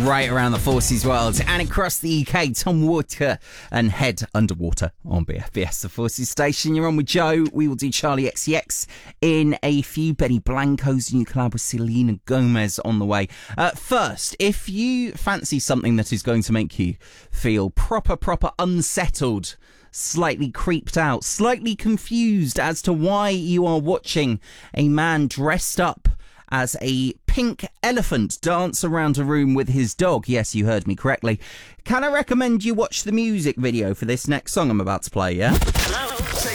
right around the Forces world and across the UK. Tom Walker and Head Underwater on BFBS, the Forces station. You're on with Joe. We will do Charlie XCX in a few. Benny Blanco's new collab with Selena Gomez on the way. First, if you fancy something that is going to make you feel proper unsettled, slightly creeped out, slightly confused as to why you are watching a man dressed up as a pink elephant dance around a room with his dog. Yes, you heard me correctly. Can I recommend you watch the music video for this next song I'm about to play, yeah? Hello?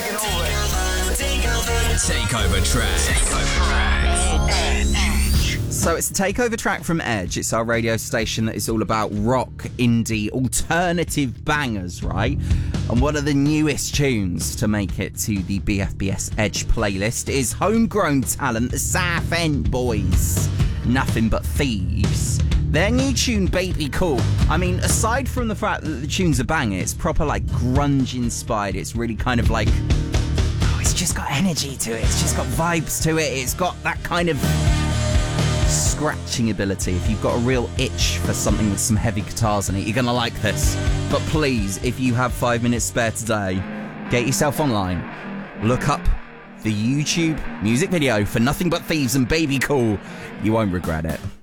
Takeover track. So it's the Takeover track from Edge. It's our radio station that is all about rock, indie, alternative bangers, right? And one of the newest tunes to make it to the BFBS Edge playlist is homegrown talent, the South End Boys. Nothing But Thieves. Their new tune, Baby Cool. I mean, aside from the fact that the tune's a banger, it's proper like grunge inspired. It's really kind of like, it's just got energy to it. It's just got vibes to it. It's got that kind of scratching ability. If you've got a real itch for something with some heavy guitars in it, you're gonna like this. But please, if you have 5 minutes spare today, get yourself online, look up the YouTube music video for Nothing But Thieves and Baby Cool. You won't regret it.